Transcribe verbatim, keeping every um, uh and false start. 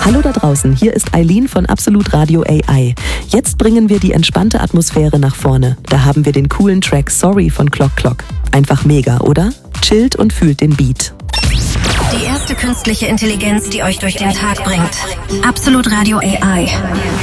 Hallo da draußen, hier ist Eileen von Absolut Radio A I. Jetzt bringen wir die entspannte Atmosphäre nach vorne. Da haben wir den coolen Track Sorry von Clock Clock. Einfach mega, oder? Chillt und fühlt den Beat. Die erste künstliche Intelligenz, die euch durch den Tag bringt. Absolut Radio A I.